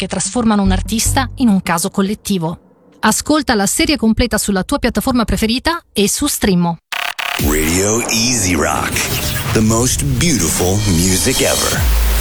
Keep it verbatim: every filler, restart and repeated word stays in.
che trasformano un artista in un caso collettivo. Ascolta la serie completa sulla tua piattaforma preferita e su Streammo. Radio Easy Rock, the most beautiful music ever.